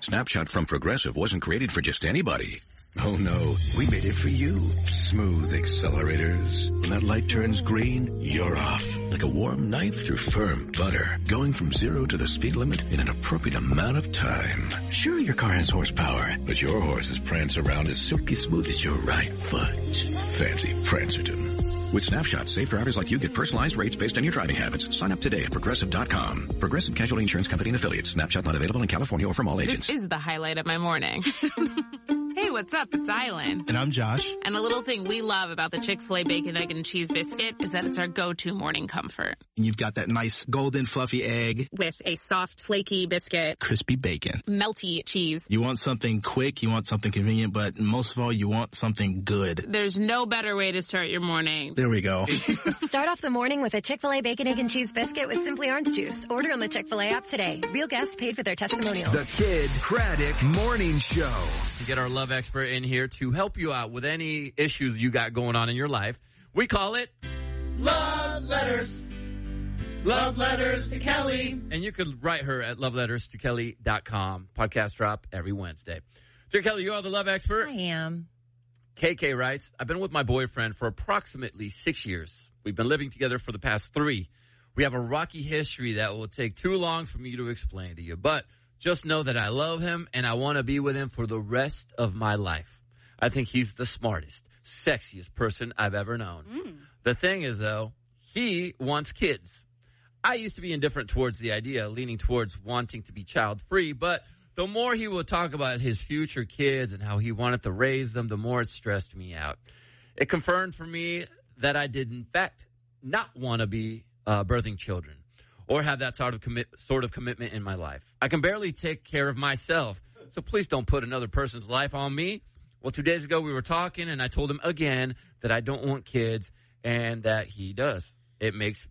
Snapshot from Progressive wasn't created for just anybody. Oh no, we made it for you. Smooth accelerators. When that light turns green, you're off. Like a warm knife through firm butter. Going from 0 to the speed limit in an appropriate amount of time. Sure, your car has horsepower, but your horses prance around as silky smooth as your right foot. Fancy Prancerton. With Snapshot, safe drivers like you get personalized rates based on your driving habits. Sign up today at Progressive.com. Progressive Casualty Insurance Company and Affiliates. Snapshot not available in California or from all agents. This is the highlight of my morning. Hey, what's up? It's Island. And I'm Josh. And a little thing we love about the Chick-fil-A Bacon, Egg, and Cheese Biscuit is that it's our go-to morning comfort. And you've got that nice golden fluffy egg. With a soft, flaky biscuit. Crispy bacon. Melty cheese. You want something quick, you want something convenient, but most of all, you want something good. There's no better way to start your morning. There we go. Start off the morning with a Chick-fil-A Bacon, Egg, and Cheese Biscuit with Simply Orange Juice. Order on the Chick-fil-A app today. Real guests paid for their testimonials. The Kid Craddock Morning Show. To get our love expert in here to help you out with any issues you got going on in your life. We call it Love Letters. Love Letters to Kelly. And you could write her at loveletterstokelly.com. Podcast drop every Wednesday. Dear Kelly, you are the love expert. I am. KK writes, I've been with my boyfriend for approximately 6 years. We've been living together for the past 3. We have a rocky history that will take too long for me to explain to you. But just know that I love him and I want to be with him for the rest of my life. I think he's the smartest, sexiest person I've ever known. The thing is, though, he wants kids. I used to be indifferent towards the idea, leaning towards wanting to be child-free, but the more he would talk about his future kids and how he wanted to raise them, the more it stressed me out. It confirmed for me that I did, in fact, not want to be birthing children or have that sort of commitment in my life. I can barely take care of myself, so please don't put another person's life on me. Well, 2 days ago we were talking, and I told him again that I don't want kids and that he does. It makes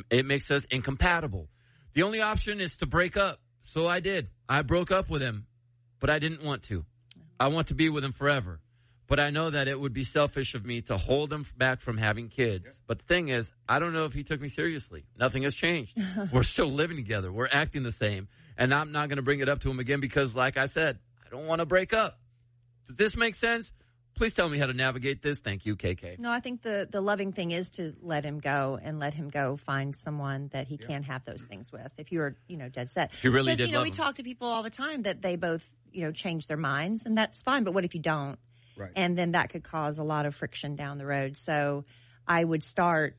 us incompatible. The only option is to break up. So I did. I broke up with him, but I didn't want to. I want to be with him forever. But I know that it would be selfish of me to hold him back from having kids. Yeah. But the thing is, I don't know if he took me seriously. Nothing has changed. We're still living together. We're acting the same. And I'm not going to bring it up to him again because, like I said, I don't want to break up. Does this make sense? Please tell me how to navigate this. Thank you, KK. No, I think the loving thing is to let him go and let him go find someone that he can have those things with. If you're, dead set. He really did love we him. talk to people all the time that they both, change their minds, and that's fine. But what if you don't? Right. And then that could cause a lot of friction down the road. So I would start,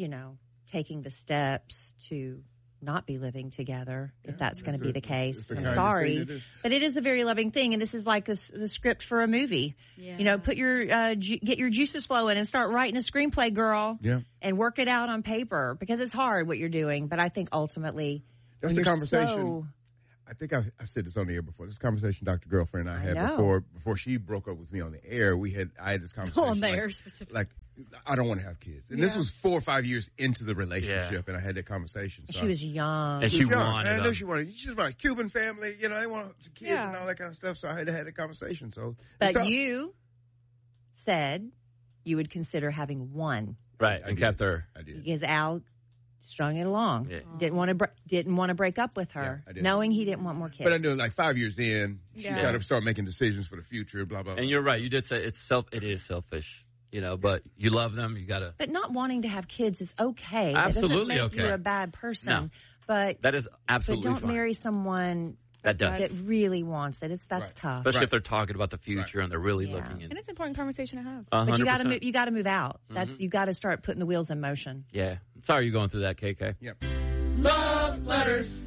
taking the steps to not be living together if that's going to be the case. I'm sorry, but it is a very loving thing, and this is like the script for a movie. Yeah. Put your get your juices flowing and start writing a screenplay, girl. Yeah. And work it out on paper because it's hard what you're doing. But I think ultimately that's the conversation. I think I said this on the air before. This conversation Dr. Girlfriend and I had before she broke up with me on the air. I had this conversation. On the air specifically. Like, I don't want to have kids. And this was 4 or 5 years into the relationship, and I had that conversation. So she was young. And she wanted I know she wanted. She's about a Cuban family. They want kids and all that kind of stuff. So I had to have a conversation. So, but you said you would consider having one. Right. And kept her. I did. Because Al strung it along. Yeah. Didn't want to break up with her, knowing he didn't want more kids. But I knew, like 5 years in, she's got to start making decisions for the future. Blah blah. And you're right. You did say it is selfish. But you love them. You gotta. But not wanting to have kids is okay. Absolutely that doesn't make you a bad person. No. But that is absolutely But don't marry someone that really wants it. That's tough. Especially if they're talking about the future and they're really looking in. And it's an important conversation to have. 100%. But you gotta move out. You gotta start putting the wheels in motion. Yeah. I'm sorry you're going through that, KK. Yep. Love Letters.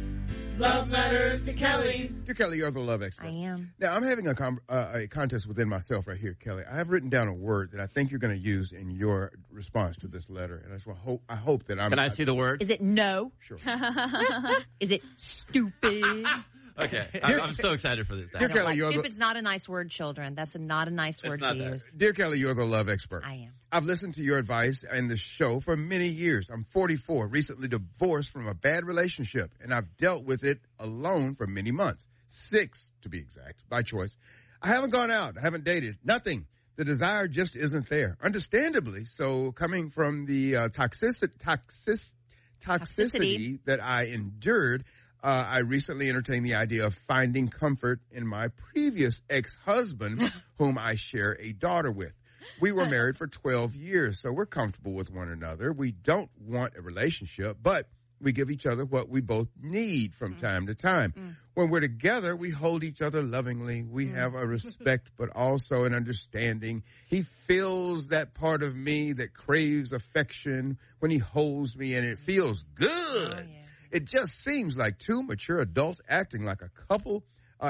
Love Letters to Kelly. Dear Kelly, you're the love expert. I am. Now, I'm having a contest within myself right here, Kelly. I have written down a word that I think you're going to use in your response to this letter, and I hope that I'm. Can I see the word? Is it no? Sure. Is it stupid? Okay, I'm so excited for this. Dear Kelly, stupid's not a nice word, children. That's not a nice word to use. Dear Kelly, you're the love expert. I am. I've listened to your advice and the show for many years. I'm 44, recently divorced from a bad relationship, and I've dealt with it alone for many months. 6, to be exact, by choice. I haven't gone out. I haven't dated. Nothing. The desire just isn't there. Understandably so, coming from the toxicity that I endured, I recently entertained the idea of finding comfort in my previous ex-husband, whom I share a daughter with. We were married for 12 years, so we're comfortable with one another. We don't want a relationship, but we give each other what we both need from time to time. When we're together, we hold each other lovingly. We have a respect, but also an understanding. He feels that part of me that craves affection when he holds me, and it feels good. Oh, yeah. It just seems like two mature adults acting like a couple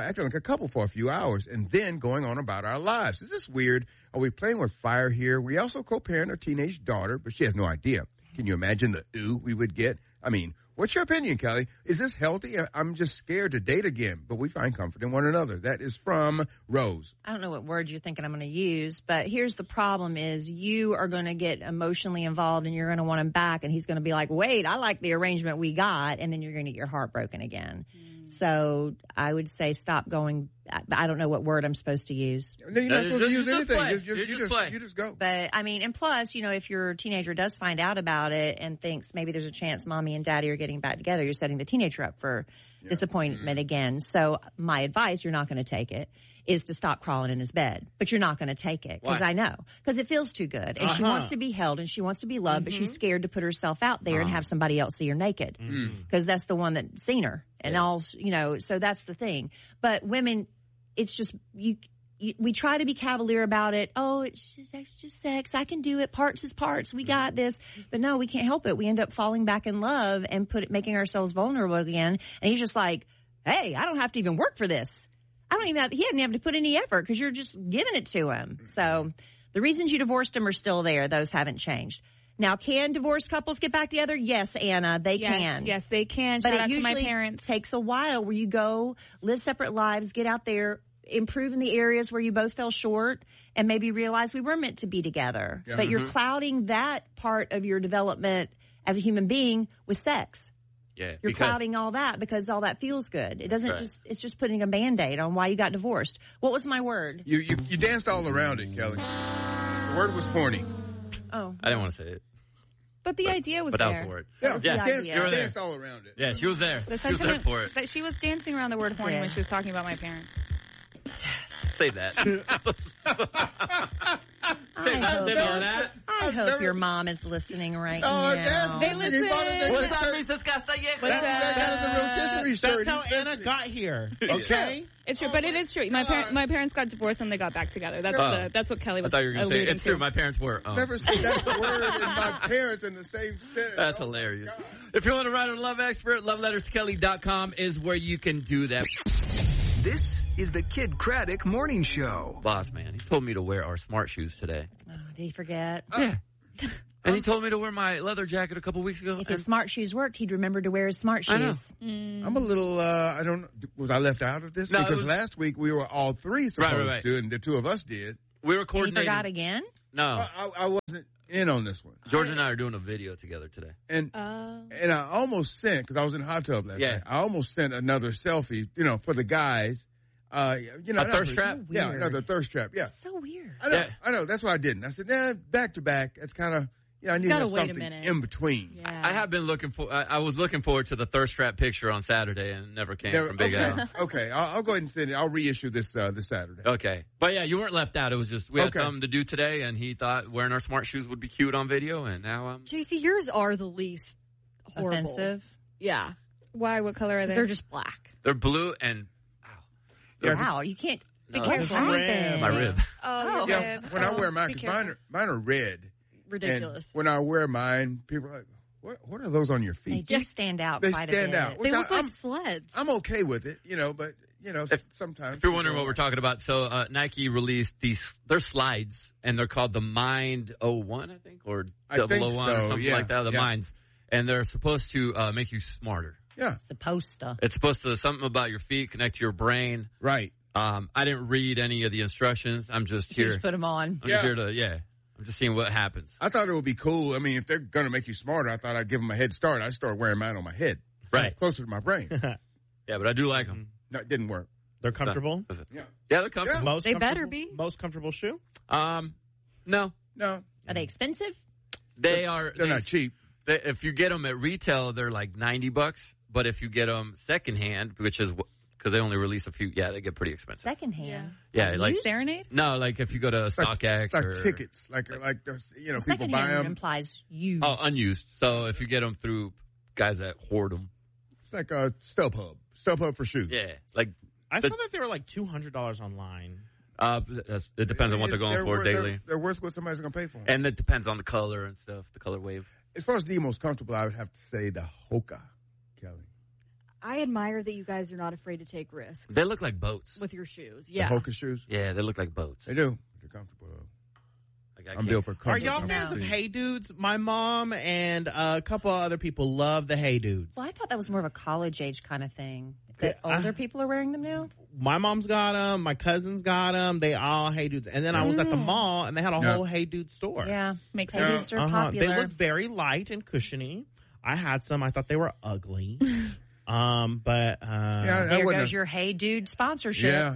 for a few hours and then going on about our lives. Is this weird? Are we playing with fire here? We also co-parent a teenage daughter, but she has no idea. Can you imagine the ooh we would get? I mean, what's your opinion, Kelly? Is this healthy? I'm just scared to date again, but we find comfort in one another. That is from Rose. I don't know what word you're thinking I'm going to use, but here's the problem is you are going to get emotionally involved and you're going to want him back, and he's going to be like, wait, I like the arrangement we got, and then you're going to get your heart broken again. So I would say stop going. I don't know what word I'm supposed to use. No, you're not supposed to use anything. You just go. But, I mean, and plus, if your teenager does find out about it and thinks maybe there's a chance mommy and daddy are getting back together, you're setting the teenager up for disappointment again. So my advice, you're not going to take it, is to stop crawling in his bed. But you're not going to take it because I know. Because it feels too good. And she wants to be held and she wants to be loved, but she's scared to put herself out there and have somebody else see her naked. Because that's the one that's seen her. And all, so that's the thing. But women, it's just, we try to be cavalier about it. Oh, it's just sex. I can do it. Parts is parts. We got this. But no, we can't help it. We end up falling back in love and making ourselves vulnerable again. And he's just like, hey, I don't have to even work for this. He didn't have to put any effort because you're just giving it to him. So the reasons you divorced him are still there. Those haven't changed. Now, can divorced couples get back together? Yes, Anna, they can. Yes, they can. But Shout out it to my usually parents. takes a while where you go, live separate lives, get out there, improve in the areas where you both fell short, and maybe realize we were meant to be together. Yeah. But you're clouding that part of your development as a human being with sex. Yeah, you're clouding all that because all that feels good. It doesn't it's just putting a Band-Aid on why you got divorced. What was my word? You danced all around it, Kelly. The word was horny. Oh. I didn't want to say it. But the idea was but there. That was the word. Yeah, danced all around it. Yeah, she was there. She was there for it. But she was dancing around the word horny when she was talking about my parents. Say that. I hope your mom is listening right now. They listen. What's up, Mrs. Castillejo? That's how Anna got here. Okay? It's true, but it is true. My parents got divorced and they got back together. That's what Kelly was. I thought you were going to say it's true. My parents were. Never seen that word and my parents in the same sentence. That's hilarious. If you want to write a love expert, loveletterskelly.com is where you can do that. This is the Kid Craddock Morning Show. Boss man, he told me to wear our smart shoes today. Oh, did he forget? Yeah. And he told me to wear my leather jacket a couple weeks ago. If his smart shoes worked, he'd remember to wear his smart shoes. I'm a little, I don't know, was I left out of this? No, because last week we were all three supposed to, and the two of us did. We were coordinating. You forgot again? No. I wasn't in on this one. George and I are doing a video together today. And I almost sent, because I was in the hot tub last night, I almost sent another selfie, for the guys. A thirst trap? Yeah, another thirst trap, yeah. So weird. I know, that's why I didn't. I said, back to back, that's kind of, I need to have something in between. Yeah. I have been I was looking forward to the thirst trap picture on Saturday and it never came from Big Al. Okay, I'll go ahead and send it. I'll reissue this Saturday. Okay. But yeah, you weren't left out. It was just, we had something to do today and he thought wearing our smart shoes would be cute on video and now JC, yours are the least horrible. Offensive? Yeah. Why? What color are they? They're just black. They're blue and wow, you can't be careful. My rib. Oh, yeah. rib. When I wear mine, because mine are red. Ridiculous. And when I wear mine, people are like, what are those on your feet? They do stand out They quite stand a bit. out. They look like sleds. I'm okay with it, but, sometimes. If you're wondering what we're talking about, so Nike released they're slides, and they're called the Mind 01, I think, or 001 or something like that, the Minds. And they're supposed to make you smarter. Yeah. It's supposed to, something about your feet, connect to your brain. Right. I didn't read any of the instructions. I'm just here. You just put them on. I'm just here to, I'm just seeing what happens. I thought it would be cool. I mean, if they're going to make you smarter, I thought I'd give them a head start. I'd start wearing mine on my head. Right. Closer to my brain. Yeah, but I do like them. No, it didn't work. They're comfortable? Yeah, they're comfortable. Yeah. They better be. Most comfortable shoe? No. Are they expensive? They're not cheap. If you get them at retail, they're like $90. but if you get them secondhand, which is because they only release a few, they get pretty expensive. Secondhand? Yeah, like Serenade? No, like if you go to StockX it's like or tickets, like those, people buy them. Implies used. Oh, unused. So if you get them through guys that hoard them, it's like a StubHub for shoes. Yeah, like I saw that they were like $200 online. It depends on what they're going for daily. They're worth what somebody's going to pay for them. And it depends on the color and stuff, the color wave. As far as the most comfortable, I would have to say the Hoka, Kelly. I admire that you guys are not afraid to take risks. They look like boats. With your shoes. Yeah. The Hoka shoes? Yeah, they look like boats. They do. They're comfortable, though. I'm built for comfort. Are y'all fans of Hey Dudes? My mom and a couple of other people love the Hey Dudes. Well, I thought that was more of a college age kind of thing. That older people are wearing them now? My mom's got them. My cousins got them. They all Hey Dudes. And then I was at the mall, and they had a whole Hey Dude store. Yeah. Makes sense. Hey Dudes are popular. They look very light and cushiony. I had some. I thought they were ugly. There goes your Hey Dude sponsorship. Yeah.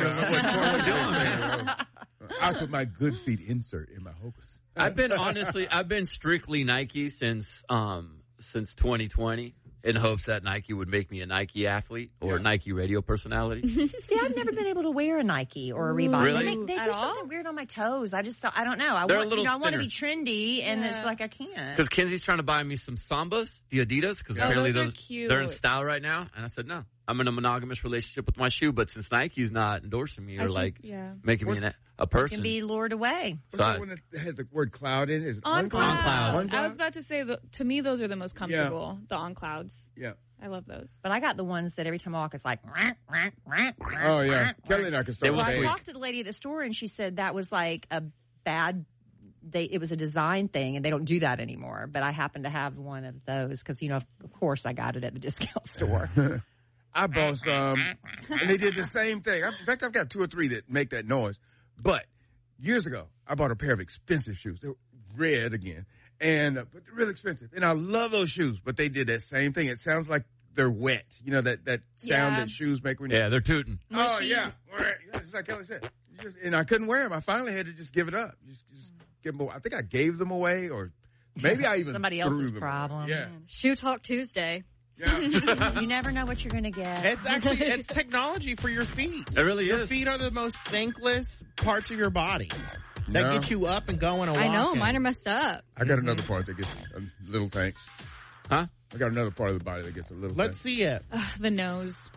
I put my good feet insert in my Hokas. I've been strictly Nike since 2020 in hopes that Nike would make me a Nike athlete or Nike radio personality. See, I've never been able to wear a Nike or a Reebok. Really? They do something weird on my toes. I don't know. I want to be trendy, and it's like I can't. Because Kenzie's trying to buy me some Sambas, the Adidas, because apparently they're in style right now. And I said, no, I'm in a monogamous relationship with my shoe, but since Nike's not endorsing me or making me a person. I can be lured away. What's that one that has the word cloud in it? Is it On cloud? I was about to say, to me, those are the most comfortable, the On Clouds. Yeah. I love those. But I got the ones that every time I walk, it's like, oh, yeah. Kelly and I can start with I talked to the lady at the store, and she said that was like a bad, it was a design thing, and they don't do that anymore. But I happen to have one of those because, of course, I got it at the discount store. I bought some, and they did the same thing. In fact, I've got 2 or 3 that make that noise. But years ago, I bought a pair of expensive shoes. They were red again, but they're really expensive. And I love those shoes, but they did that same thing. It sounds like they're wet. that sound that shoes make when they're tooting. Oh, yeah. Just like Kelly said. And I couldn't wear them. I finally had to just give it up. Just give them away. I think I gave them away, or maybe I even somebody threw else's them problem. Away. Yeah. Shoe Talk Tuesday. Yeah. You never know what you're going to get. It's technology for your feet. It really is. Your feet are the most thankless parts of your body that get you up and going. I know. Mine are messed up. I got another part that gets a little thanks. Huh? I got another part of the body that gets a little Let's see it. The nose.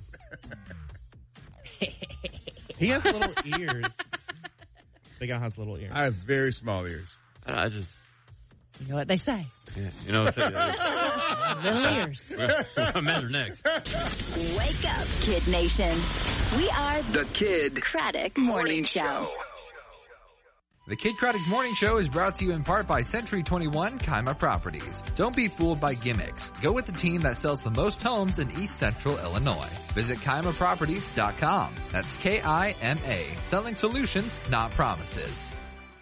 He has little ears. Big guy has little ears. I have very small ears. I just... You know what they say. Yeah, you know what they say. Little ears. Men are next. Wake up, Kid Nation. We are the Kid Craddock Morning Show. The Kid Craddock Morning Show is brought to you in part by Century 21 Kima Properties. Don't be fooled by gimmicks. Go with the team that sells the most homes in East Central Illinois. Visit KimaProperties.com. That's K-I-M-A. Selling solutions, not promises.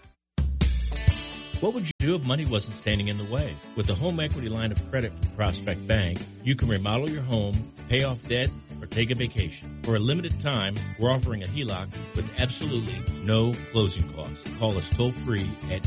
What would you do if money wasn't standing in the way? With a home equity line of credit from Prospect Bank, you can remodel your home, pay off debt, or take a vacation. For a limited time, we're offering a HELOC with absolutely no closing costs. Call us toll-free at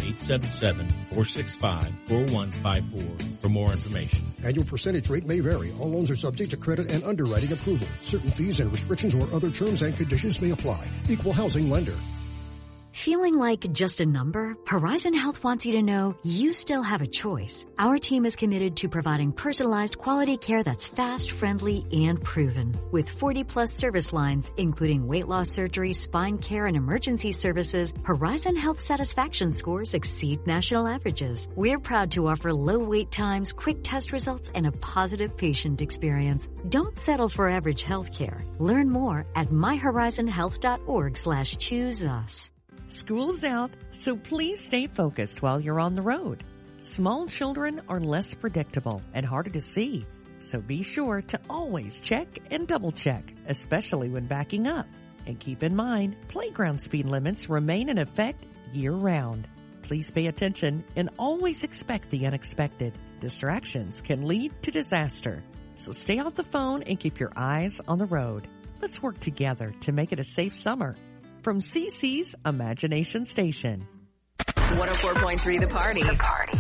877-465-4154 for more information. Annual percentage rate may vary. All loans are subject to credit and underwriting approval. Certain fees and restrictions or other terms and conditions may apply. Equal housing lender. Feeling like just a number? Horizon Health wants you to know you still have a choice. Our team is committed to providing personalized quality care that's fast, friendly, and proven. With 40-plus service lines, including weight loss surgery, spine care, and emergency services, Horizon Health satisfaction scores exceed national averages. We're proud to offer low wait times, quick test results, and a positive patient experience. Don't settle for average health care. Learn more at myhorizonhealth.org/choose us. School's out, so please stay focused while you're on the road. Small children are less predictable and harder to see, so be sure to always check and double check, especially when backing up. And keep in mind, playground speed limits remain in effect year-round. Please pay attention and always expect the unexpected. Distractions can lead to disaster, so stay off the phone and keep your eyes on the road. Let's work together to make it a safe summer. From CC's Imagination Station. 104.3 The Party.